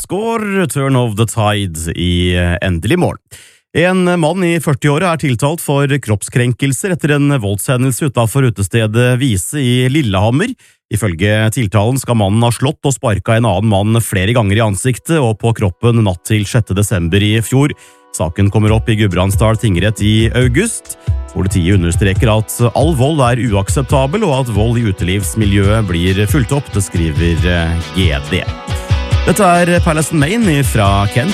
Score, Turn of the Tide i Endelig morgen. En mann i 40-året er tiltalt for kroppskrenkelser etter en voldshendelse utenfor utestedet Vise i Lillehammer. Ifølge tiltalen skal mannen ha slått og sparket en annen mann flere ganger i ansiktet og på kroppen natt til 6. desember i fjor. Saken kommer opp i Gudbrandsdal tingrett i august. Politiet understreker at all vold er uakseptabel, og at vold i utelivsmiljøet blir fulgt opp, det skriver GD. Dette er Palace & Main fra Kent